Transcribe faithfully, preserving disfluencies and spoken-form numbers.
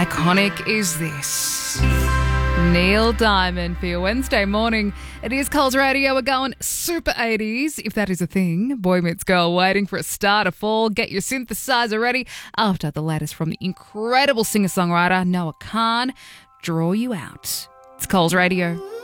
iconic is this? Neil Diamond for your Wednesday morning. It is Coles Radio. We're going super eighties, if that is a thing. Boy Meets Girl waiting for a star to fall. Get your synthesizer ready after the latest from the incredible singer-songwriter Noah Kahan. Draw you out. It's Coles Radio.